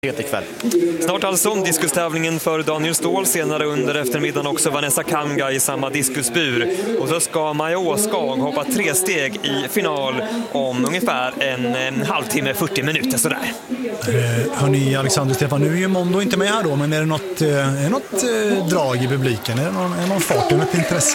ikväll. Snart alltså diskustävlingen för Daniel Ståhl, senare under eftermiddagen också Vanessa Kamga i samma diskusbur. Och så ska Maja Åskag hoppa 3 steg i final om ungefär en halvtimme, 40 minuter sådär. Hörni, Alexander Stefan, nu är ju Mondo inte med här då, men är det något drag i publiken? Är det någon fart, något intresse?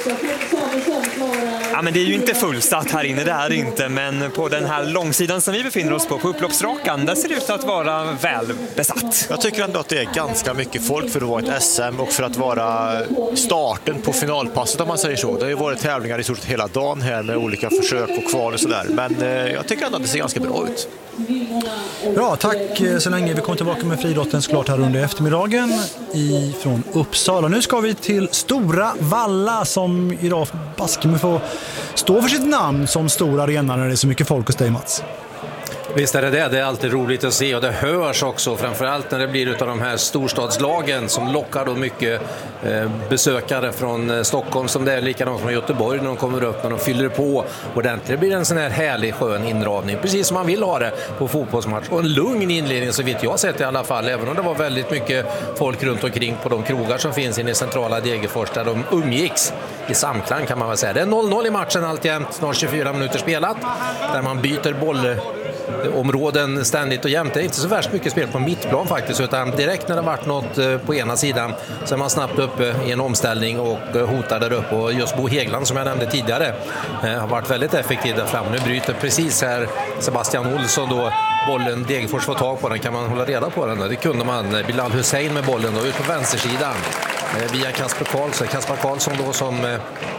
Ja, men det är ju inte fullsatt här inne, det är det inte. Men på den här långsidan som vi befinner oss på upploppsrakan, där ser det ut att vara väl besatt. Jag tycker ändå att det är ganska mycket folk för att vara ett SM och för att vara starten på finalpasset, om man säger så. Det har ju varit tävlingar i stort hela dagen här med olika försök och kval och sådär. Men jag tycker ändå att det ser ganska bra ut. Bra, tack så länge. Vi kommer tillbaka med friidrotten såklart här under eftermiddagen från Uppsala. Nu ska vi till Stora Valla som idag baske får stå för sitt namn som stor arena när det är så mycket folk hos dig, Mats. Visst är det. Det är alltid roligt att se och det hörs också, framförallt när det blir utav de här storstadslagen som lockar då mycket besökare från Stockholm, som det är likadant från Göteborg när de kommer upp, när de fyller på ordentligt. Det blir en sån här härlig skön inramning, precis som man vill ha det på fotbollsmatch, och en lugn inledning så vitt jag har sett i alla fall, även om det var väldigt mycket folk runt omkring på de krogar som finns inne i centrala Degerfors där de umgicks i samklang, kan man väl säga. Det är 0-0 i matchen alltjämt, snart 24 minuter spelat, där man byter bollområden ständigt och jämt. Det är inte så värst mycket spel på mittplan faktiskt, utan direkt när det varit något på ena sidan så är man snabbt uppe i en omställning och hotar där uppe. Och just Bo Hegland, som jag nämnde tidigare, har varit väldigt effektiv där fram. Nu bryter precis här Sebastian Olsson då bollen. Degerfors får tag på den, kan man hålla reda på den? Det kunde man. Bilal Hussein med bollen då ut på vänstersidan via Kasper Karlsson då, som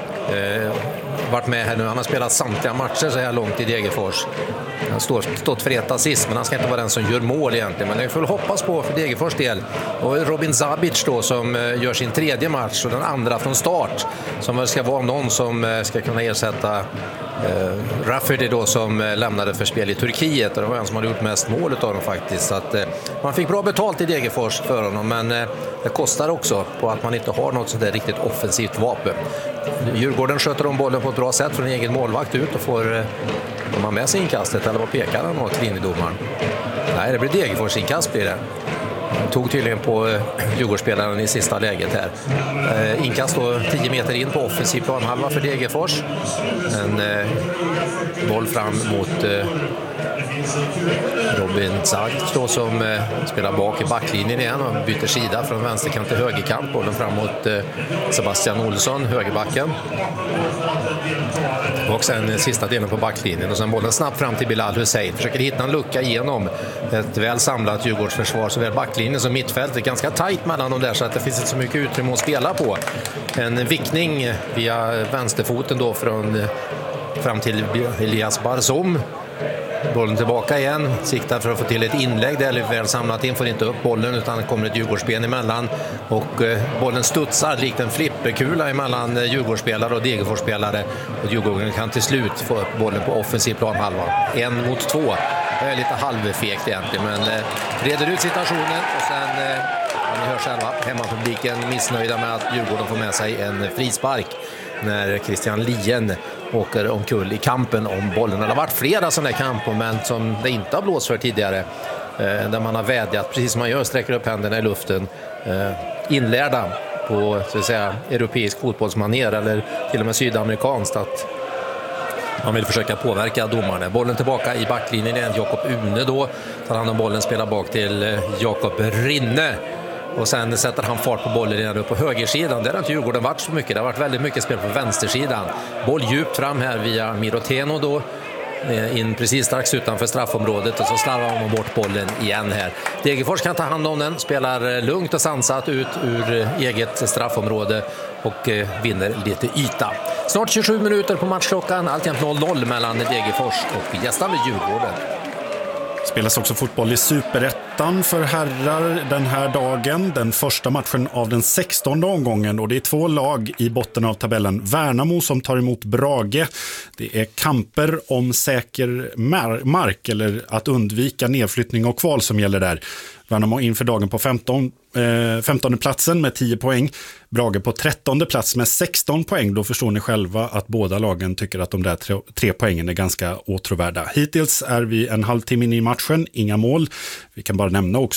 varit med här nu. Han har spelat samtliga matcher så här långt i Degerfors. Han har stått för ett assist, men han ska inte vara den som gör mål egentligen. Men det får hoppas på för Degerfors del. Och Robin Zabic då, som gör sin 3:e match och den andra från start, som väl ska vara någon som ska kunna ersätta Rafferty då, som lämnade för spel i Turkiet, och det var en som hade gjort mest mål av dem faktiskt. Så att man fick bra betalt i Degerfors för honom, men det kostar också på att man inte har något sådär riktigt offensivt vapen. Djurgården sköter om bollen på ett bra sätt från en egen målvakt ut och får man med sig inkastet, eller vad pekar han åt linjedomaren? Nej, det blir Degerfors inkast blir det. Tog tydligen på Djurgårdsspelaren i sista läget här. Inkast då 10 meter in på offensiv planhalva för Degerfors. En boll fram mot Robin Zagic då, som spelar bak i backlinjen igen och byter sida från vänsterkant till högerkant. Bollen fram mot Sebastian Olsson, högerbacken. Och sen sista delen på backlinjen, och sen bollen snabbt fram till Bilal Hussein. Försöker hitta en lucka igenom ett väl samlat Djurgårdsförsvar, såväl backlinjen som mittfältet. Ganska tajt mellan dem där, så att det finns inte så mycket utrymme att spela på. En vickning via vänsterfoten då fram till Elias Barzum. Bollen tillbaka igen, siktar för att få till ett inlägg där, väl samlat in, får inte upp bollen utan kommer ett Djurgårdsben emellan, och bollen studsar likt en flipperkula emellan Djurgårdsspelare och Degerforsspelare, och Djurgården kan till slut få upp bollen på offensiv planhalva. 1 mot 2. Det är lite halvfegt egentligen, men reder ut situationen, och sen ni hör själva, hemmapubliken missnöjda med att Djurgården får med sig en frispark när Christian Lien åker omkull i kampen om bollen. Det har varit flera sådana kampmoment som det inte har blåst för tidigare, där man har vädjat, precis som man gör, sträcker upp händerna i luften, inlärda på, så att säga, europeisk fotbollsmanér eller till och med sydamerikanskt, att man vill försöka påverka domarna. Bollen tillbaka i backlinjen igen. Jakob Une då tar hand om bollen, spelar bak till Jakob Rinne. Och sen sätter han fart på bollen redan upp på högersidan. Där har inte Djurgården varit så mycket. Det har varit väldigt mycket spel på vänstersidan. Boll djupt fram här via Miroteno då. In precis strax utanför straffområdet, och så slarvar man bort bollen igen här. Degerfors kan ta hand om den, spelar lugnt och sansat ut ur eget straffområde och vinner lite yta. Snart 27 minuter på matchklockan, alltjämt 0-0 mellan Degerfors och gästande Djurgården. Spelas också fotboll i Superettan för herrar den här dagen. Den första matchen av den 16:e omgången, och det är 2 lag i botten av tabellen. Värnamo som tar emot Brage. Det är kamper om säker mark, eller att undvika nedflyttning och kval, som gäller där. Värnamo inför dagen på 15:e platsen med 10 poäng. Brage på 13:e plats med 16 poäng. Då förstår ni själva att båda lagen tycker att de där 3 poängen är ganska åtråvärda. Hittills är vi en halvtimme in i matchen, inga mål. Vi kan bara nämna också